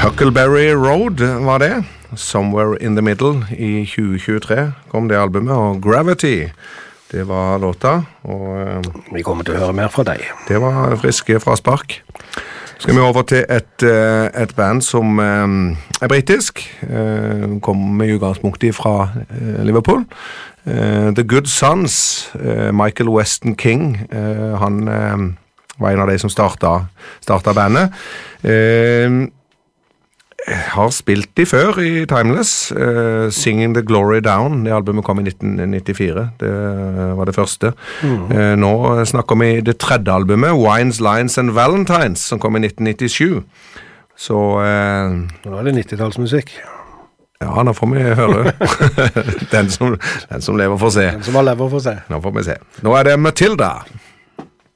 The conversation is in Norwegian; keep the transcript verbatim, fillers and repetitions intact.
Huckleberry Road var det. Somewhere in the Middle i tjue tjuetre kom det albumet, og Gravity, det var låta. Og, vi kommer til å høre mer fra deg. Det var friske fra spark. Skal vi over til et, et band som er britisk, kommer i utgangspunktet fra Liverpool. The Good Sons, Michael Weston King, han var en av de som startet, startet bandet. Har spilt de før i Timeless, uh, Singing the Glory Down, det albumet kom i nitten nittifire, det var det første. Mm. Uh, nå snakker vi det tredje albumet, Wines, Lines and Valentines, som kom i nitten nittisju. Så... Uh, nå er det nittitallsmusikk. Ja, nå får vi høre. den, som, den som lever får se. Den som har lever får se. Nå får vi se. Nå er det Matilda.